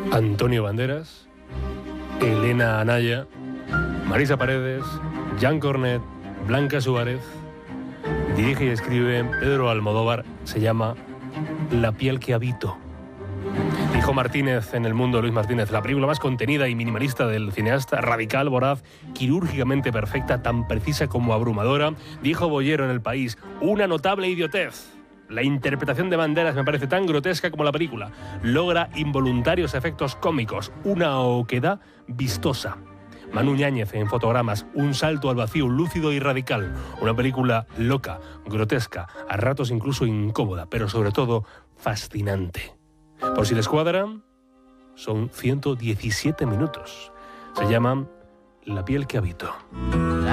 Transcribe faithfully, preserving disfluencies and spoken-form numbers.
Antonio Banderas, Elena Anaya, Marisa Paredes, Jan Cornet, Blanca Suárez. Dirige y escribe Pedro Almodóvar. Se llama La piel que habito. Dijo Martínez en El Mundo, Luis Martínez, la película más contenida y minimalista del cineasta, radical, voraz, quirúrgicamente perfecta, tan precisa como abrumadora. Dijo Boyero en El País, una notable idiotez. La interpretación de Banderas me parece tan grotesca como la película. Logra involuntarios efectos cómicos, una oquedad vistosa. Manu Ñáñez en Fotogramas, un salto al vacío lúcido y radical. Una película loca, grotesca, a ratos incluso incómoda, pero sobre todo fascinante. Por si les cuadra, son ciento diecisiete minutos. Se llama La piel que habito.